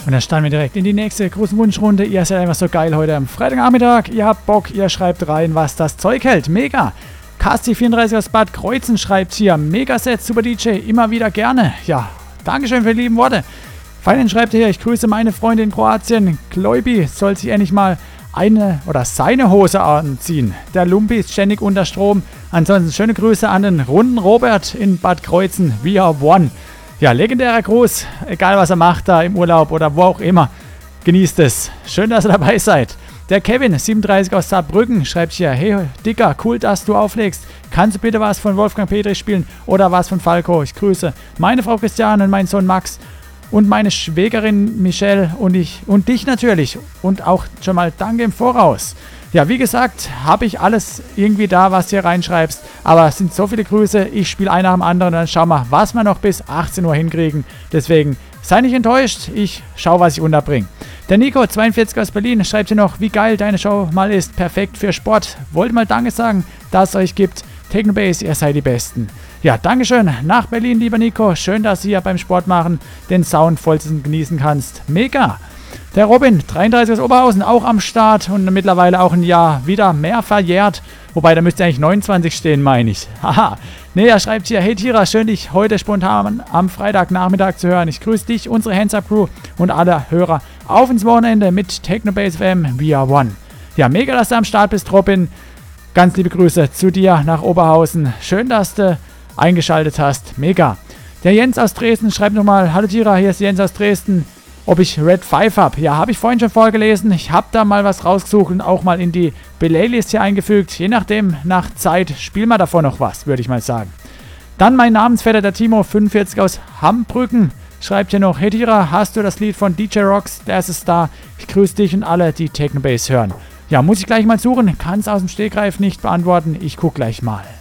Und dann starten wir direkt in die nächste großen Wunschrunde. Ihr seid einfach so geil heute am Freitagnachmittag. Ihr habt Bock, ihr schreibt rein, was das Zeug hält. Mega! Casti34 aus Bad Kreuzen schreibt hier, Megaset, super DJ, immer wieder gerne. Ja, Dankeschön für die lieben Worte. Feinen schreibt hier, ich grüße meine Freunde in Kroatien. Gläubi soll sich endlich mal eine oder seine Hose anziehen. Der Lumpi ist ständig unter Strom. Ansonsten schöne Grüße an den runden Robert in Bad Kreuzen. We are one. Ja, legendärer Gruß. Egal was er macht da im Urlaub oder wo auch immer. Genießt es. Schön, dass ihr dabei seid. Der Kevin, 37 aus Saarbrücken, schreibt hier, hey Dicker, cool, dass du auflegst. Kannst du bitte was von Wolfgang Petri spielen oder was von Falco? Ich grüße meine Frau Christiane und meinen Sohn Max und meine Schwägerin Michelle und dich natürlich. Und auch schon mal danke im Voraus. Ja, wie gesagt, habe ich alles irgendwie da, was du hier reinschreibst. Aber es sind so viele Grüße. Ich spiele einer nach dem anderen und dann schauen wir, was wir noch bis 18 Uhr hinkriegen. Deswegen sei nicht enttäuscht. Ich schaue, was ich unterbringe. Der Nico, 42 aus Berlin, schreibt hier noch, wie geil deine Show mal ist. Perfekt für Sport. Wollte mal Danke sagen, dass es euch gibt. Technobase, ihr seid die Besten. Ja, Dankeschön. Nach Berlin, lieber Nico. Schön, dass du hier beim Sport machen den Sound vollstens genießen kannst. Mega. Der Robin, 33 aus Oberhausen, auch am Start und mittlerweile auch ein Jahr wieder mehr verjährt. Wobei, da müsste eigentlich 29 stehen, meine ich. Haha. Nee, er schreibt hier, hey Tira, schön dich heute spontan am Freitagnachmittag zu hören. Ich grüße dich, unsere Hands-Up-Crew und alle Hörer auf ins Wochenende mit Technobase FM We Are One. Ja, mega, dass du am Start bist, Robin. Ganz liebe Grüße zu dir nach Oberhausen. Schön, dass du eingeschaltet hast. Mega. Der Jens aus Dresden schreibt nochmal, hallo Tira, hier ist Jens aus Dresden. Ob ich Red 5 habe. Ja, habe ich vorhin schon vorgelesen. Ich habe da mal was rausgesucht und auch mal in die Playlist hier eingefügt. Je nachdem, nach Zeit, spielen wir davon noch was, würde ich mal sagen. Dann mein Namensvetter, der Timo, 45 aus Hambrücken, schreibt hier noch, hey Tira, hast du das Lied von DJ Rocks, der ist es da. Ich grüße dich und alle, die Technobase hören. Ja, muss ich gleich mal suchen, kann es aus dem Stegreif nicht beantworten. Ich gucke gleich mal.